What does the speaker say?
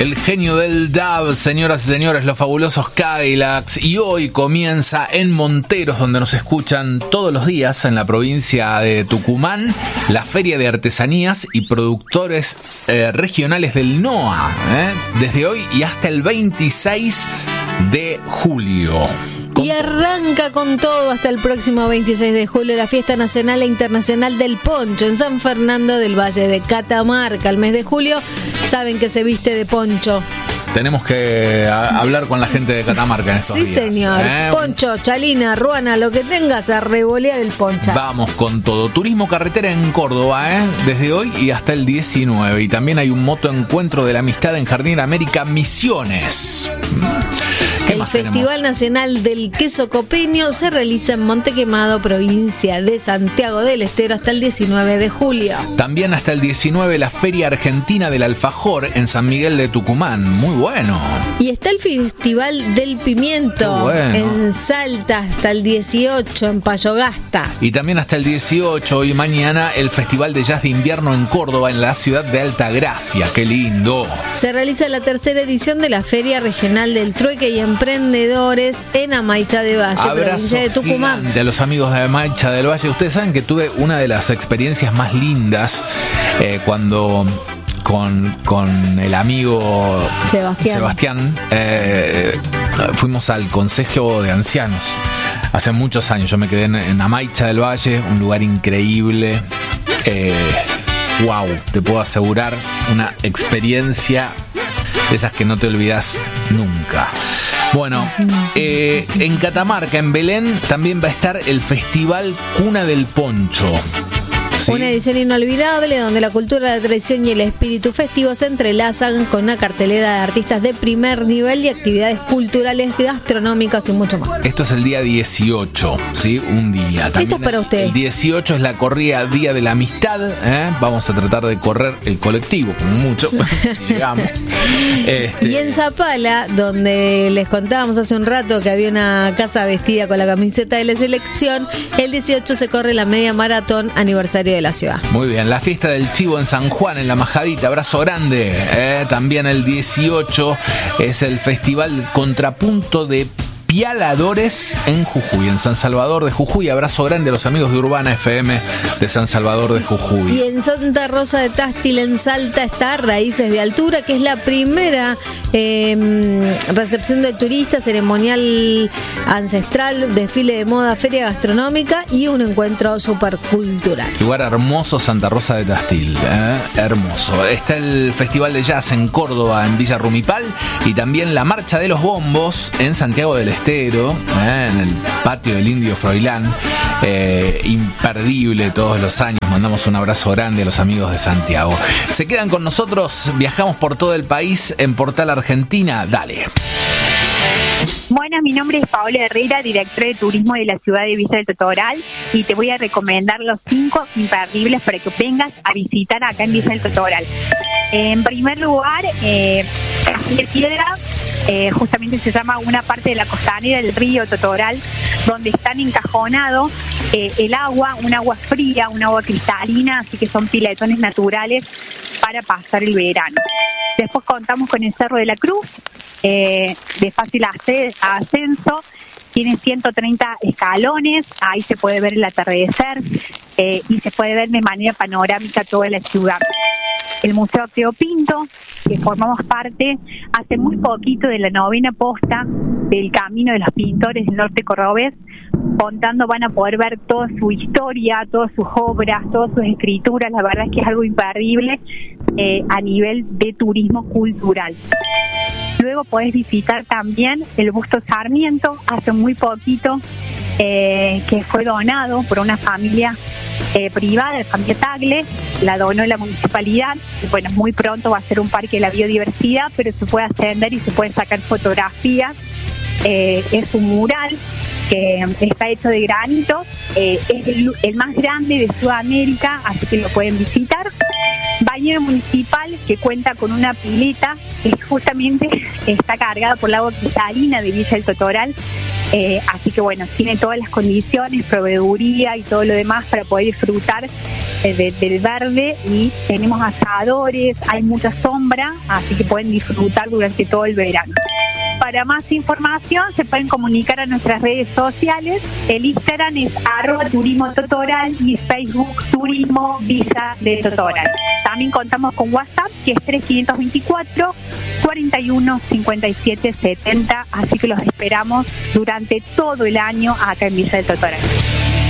El genio del dub, señoras y señores, los fabulosos Cadillacs. Y hoy comienza en Monteros, donde nos escuchan todos los días, en la provincia de Tucumán, la Feria de Artesanías y Productores Regionales del NOA, desde hoy y hasta el 26 de julio. Y arranca con todo hasta el próximo 26 de julio la Fiesta Nacional e Internacional del Poncho en San Fernando del Valle de Catamarca. El mes de julio saben que se viste de poncho. Tenemos que hablar con la gente de Catamarca en estos días. Sí, señor. Poncho, chalina, ruana, lo que tengas, a revolear el poncha. Vamos con todo. Turismo carretera en Córdoba, desde hoy y hasta el 19. Y también hay un motoencuentro de la amistad en Jardín América Misiones. El Festival Nacional del Queso Copeño se realiza en Montequemado, provincia de Santiago del Estero, hasta el 19 de julio. También hasta el 19 la Feria Argentina del Alfajor en San Miguel de Tucumán. Muy bueno. Y está el Festival del Pimiento en Salta hasta el 18 en Payogasta. Y también hasta el 18 hoy y mañana el Festival de Jazz de Invierno en Córdoba, en la ciudad de Altagracia. ¡Qué lindo! Se realiza la tercera edición de la Feria Regional del Trueque y Emprendedores en Amaicha de Valle, provincia de Tucumán. De los amigos de Amaicha del Valle. Ustedes saben que tuve una de las experiencias más cuando con el amigo Sebastián fuimos al Consejo de Ancianos hace muchos años. Yo me quedé en Amaicha del Valle, un lugar increíble. Wow, te puedo asegurar, una experiencia de esas que no te olvidas nunca. Bueno, en Catamarca, en Belén, también va a estar el Festival Cuna del Poncho. ¿Sí? Una edición inolvidable donde la cultura, la tradición y el espíritu festivo se entrelazan con una cartelera de artistas de primer nivel y actividades culturales, gastronómicas y mucho más. Esto es el día 18, ¿sí? Un día. Esto es para usted. El 18 es la corrida Día de la Amistad. Vamos a tratar de correr el colectivo, como mucho, si llegamos. Y en Zapala, donde les contábamos hace un rato que había una casa vestida con la camiseta de la selección, el 18 se corre la media maratón aniversario de la ciudad. Muy bien, la fiesta del chivo en San Juan, en La Majadita, abrazo grande. También el 18 es el Festival Contrapunto de Pialadores en Jujuy, en San Salvador de Jujuy. Abrazo grande a los amigos de Urbana FM de San Salvador de Jujuy. Y en Santa Rosa de Tástil, en Salta, está Raíces de Altura, que es la primera recepción de turistas, ceremonial ancestral, desfile de moda, feria gastronómica y un encuentro supercultural. Lugar hermoso, Santa Rosa de Tástil, hermoso. Está el Festival de Jazz en Córdoba, en Villa Rumipal, y también la Marcha de los Bombos en Santiago del Estero, en el patio del Indio Froilán. Imperdible todos los años. Mandamos un abrazo grande a los amigos de Santiago. Se quedan con nosotros, viajamos por todo el país en Portal Argentina. Dale. Buenas, mi nombre es Paola Herrera, directora de turismo de la ciudad de Villa del Totoral, y te voy a recomendar los 5 imperdibles para que vengas a visitar acá en Villa del Totoral. En primer lugar, Castillo de Piedra, justamente se llama una parte de la costanera del río Totoral, donde están encajonados el agua, un agua fría, un agua cristalina, así que son piletones naturales para pasar el verano. Después contamos con el Cerro de la Cruz, de fácil ascenso, tiene 130 escalones, ahí se puede ver el atardecer y se puede ver de manera panorámica toda la ciudad. El Museo Teo Pinto, que formamos parte hace muy poquito de la 9ª posta del Camino de los Pintores del Norte Cordobés. Contando van a poder ver toda su historia, todas sus obras, todas sus escrituras. La verdad es que es algo imperdible a nivel de turismo cultural. Luego podés visitar también el Busto Sarmiento, hace muy poquito, que fue donado por una familia privada, la familia Tagle, la donó la municipalidad. Y bueno, muy pronto va a ser un parque de la biodiversidad, pero se puede ascender y se pueden sacar fotografías. Es un mural que está hecho de granito, es el más grande de Sudamérica, así que lo pueden visitar. Bañero municipal, que cuenta con una pileta que justamente está cargada por el agua cristalina de Villa del Totoral, así que bueno, tiene todas las condiciones, proveeduría y todo lo demás para poder disfrutar del verde, y tenemos asadores, hay mucha sombra, así que pueden disfrutar durante todo el verano. Para más información se pueden comunicar a nuestras redes sociales. El Instagram es @turismototoral y Facebook Turismo Villa de Totoral. También contamos con WhatsApp, que es 3524 41 57 70, así que los esperamos durante todo el año acá en Villa de Totoral.